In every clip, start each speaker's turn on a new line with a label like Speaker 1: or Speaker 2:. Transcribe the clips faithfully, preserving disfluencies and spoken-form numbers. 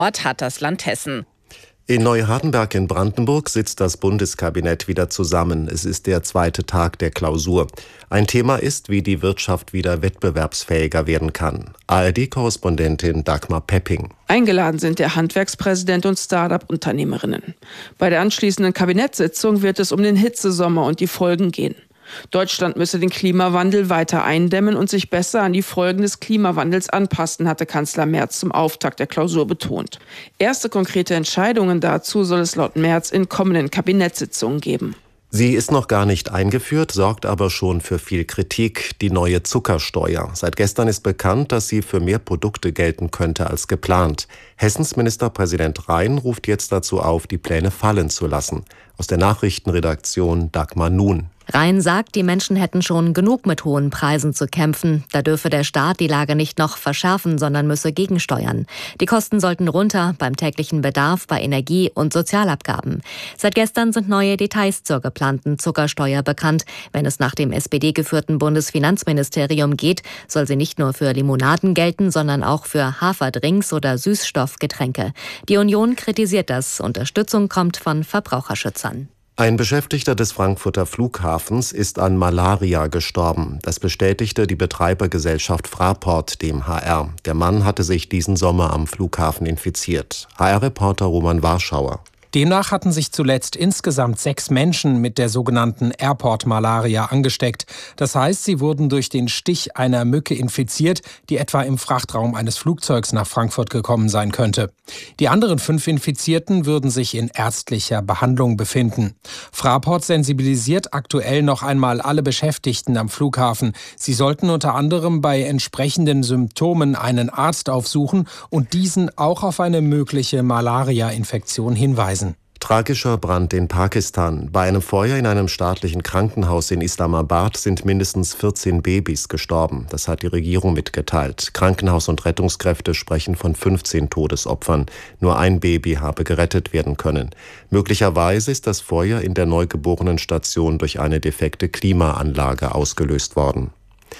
Speaker 1: Ort hat das Land Hessen.
Speaker 2: In Neuhardenberg in Brandenburg sitzt das Bundeskabinett wieder zusammen. Es ist der zweite Tag der Klausur. Ein Thema ist, wie die Wirtschaft wieder wettbewerbsfähiger werden kann. A R D-Korrespondentin Dagmar Pepping.
Speaker 3: Eingeladen sind der Handwerkspräsident und Start-up-Unternehmerinnen. Bei der anschließenden Kabinettssitzung wird es um den Hitzesommer und die Folgen gehen. Deutschland müsse den Klimawandel weiter eindämmen und sich besser an die Folgen des Klimawandels anpassen, hatte Kanzler Merz zum Auftakt der Klausur betont. Erste konkrete Entscheidungen dazu soll es laut Merz in kommenden Kabinettssitzungen geben.
Speaker 2: Sie ist noch gar nicht eingeführt, sorgt aber schon für viel Kritik, die neue Zuckersteuer. Seit gestern ist bekannt, dass sie für mehr Produkte gelten könnte als geplant. Hessens Ministerpräsident Rhein ruft jetzt dazu auf, die Pläne fallen zu lassen. Aus der Nachrichtenredaktion Dagmar Nun.
Speaker 4: Rhein sagt, die Menschen hätten schon genug mit hohen Preisen zu kämpfen. Da dürfe der Staat die Lage nicht noch verschärfen, sondern müsse gegensteuern. Die Kosten sollten runter beim täglichen Bedarf, bei Energie- und Sozialabgaben. Seit gestern sind neue Details zur geplanten Zuckersteuer bekannt. Wenn es nach dem S P D-geführten Bundesfinanzministerium geht, soll sie nicht nur für Limonaden gelten, sondern auch für Haferdrinks oder Süßstoffgetränke. Die Union kritisiert das. Unterstützung kommt von Verbraucherschützern.
Speaker 2: Ein Beschäftigter des Frankfurter Flughafens ist an Malaria gestorben. Das bestätigte die Betreibergesellschaft Fraport dem H R. Der Mann hatte sich diesen Sommer am Flughafen infiziert. H R-Reporter Roman Warschauer.
Speaker 5: Demnach hatten sich zuletzt insgesamt sechs Menschen mit der sogenannten Airport-Malaria angesteckt. Das heißt, sie wurden durch den Stich einer Mücke infiziert, die etwa im Frachtraum eines Flugzeugs nach Frankfurt gekommen sein könnte. Die anderen fünf Infizierten würden sich in ärztlicher Behandlung befinden. Fraport sensibilisiert aktuell noch einmal alle Beschäftigten am Flughafen. Sie sollten unter anderem bei entsprechenden Symptomen einen Arzt aufsuchen und diesen auch auf eine mögliche Malaria-Infektion hinweisen.
Speaker 2: Tragischer Brand in Pakistan. Bei einem Feuer in einem staatlichen Krankenhaus in Islamabad sind mindestens vierzehn Babys gestorben. Das hat die Regierung mitgeteilt. Krankenhaus und Rettungskräfte sprechen von fünfzehn Todesopfern. Nur ein Baby habe gerettet werden können. Möglicherweise ist das Feuer in der Neugeborenenstation durch eine defekte Klimaanlage ausgelöst worden.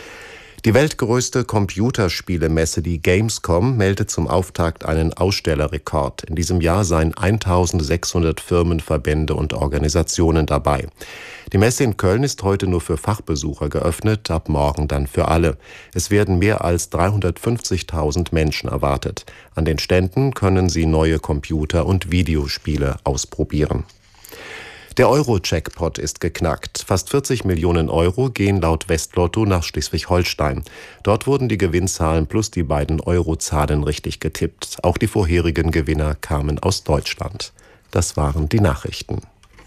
Speaker 2: Die weltgrößte Computerspielemesse, die Gamescom, meldet zum Auftakt einen Ausstellerrekord. In diesem Jahr seien eintausendsechshundert Firmen, Verbände und Organisationen dabei. Die Messe in Köln ist heute nur für Fachbesucher geöffnet, ab morgen dann für alle. Es werden mehr als dreihundertfünfzigtausend Menschen erwartet. An den Ständen können sie neue Computer- und Videospiele ausprobieren. Der Euro-Jackpot ist geknackt. Fast vierzig Millionen Euro gehen laut Westlotto nach Schleswig-Holstein. Dort wurden die Gewinnzahlen plus die beiden Eurozahlen richtig getippt. Auch die vorherigen Gewinner kamen aus Deutschland. Das waren die Nachrichten.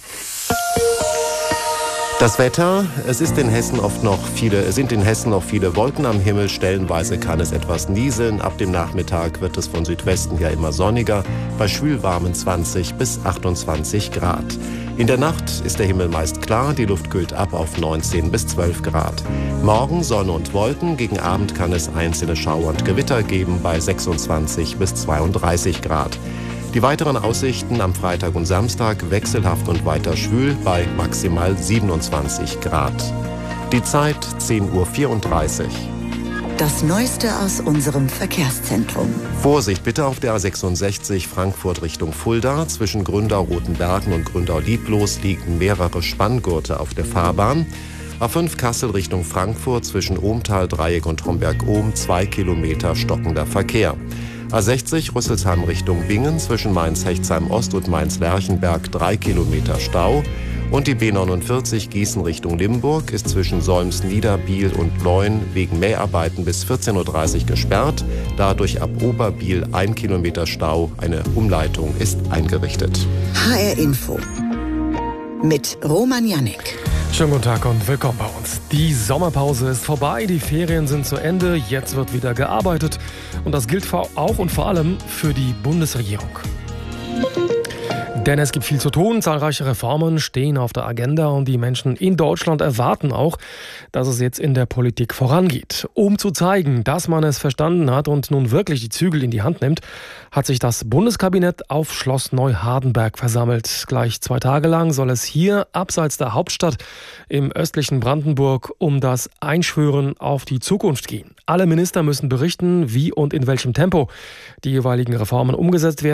Speaker 2: Das Wetter, es ist in Hessen oft noch viele, es sind in Hessen noch viele Wolken am Himmel. Stellenweise kann es etwas nieseln. Ab dem Nachmittag wird es von Südwesten ja immer sonniger, bei schwülwarmen zwanzig bis achtundzwanzig Grad. In der Nacht ist der Himmel meist klar, die Luft kühlt ab auf neunzehn bis zwölf Grad. Morgen Sonne und Wolken, gegen Abend kann es einzelne Schauer und Gewitter geben bei sechsundzwanzig bis zweiunddreißig Grad. Die weiteren Aussichten am Freitag und Samstag wechselhaft und weiter schwül bei maximal siebenundzwanzig Grad. Die Zeit zehn Uhr vierunddreißig.
Speaker 6: Das Neueste aus unserem Verkehrszentrum.
Speaker 2: Vorsicht bitte auf der A sechsundsechzig Frankfurt Richtung Fulda. Zwischen Gründau-Rotenbergen und Gründau-Lieblos liegen mehrere Spanngurte auf der Fahrbahn. A fünf Kassel Richtung Frankfurt zwischen Ohmtal-Dreieck und Homberg-Ohm zwei Kilometer stockender Verkehr. A sechzig Rüsselsheim Richtung Bingen zwischen Mainz-Hechtsheim-Ost und Mainz-Lerchenberg drei Kilometer Stau. Und die B neunundvierzig Gießen Richtung Limburg ist zwischen Solms-Niederbiel und Leun wegen Mäharbeiten bis vierzehn Uhr dreißig gesperrt. Dadurch ab Oberbiel ein Kilometer Stau. Eine Umleitung ist eingerichtet.
Speaker 6: H R Info mit Roman Jannik.
Speaker 7: Schönen guten Tag und willkommen bei uns. Die Sommerpause ist vorbei, die Ferien sind zu Ende, jetzt wird wieder gearbeitet. Und das gilt auch und vor allem für die Bundesregierung. Denn es gibt viel zu tun, zahlreiche Reformen stehen auf der Agenda und die Menschen in Deutschland erwarten auch, dass es jetzt in der Politik vorangeht. Um zu zeigen, dass man es verstanden hat und nun wirklich die Zügel in die Hand nimmt, hat sich das Bundeskabinett auf Schloss Neuhardenberg versammelt. Gleich zwei Tage lang soll es hier abseits der Hauptstadt im östlichen Brandenburg um das Einschwören auf die Zukunft gehen. Alle Minister müssen berichten, wie und in welchem Tempo die jeweiligen Reformen umgesetzt werden.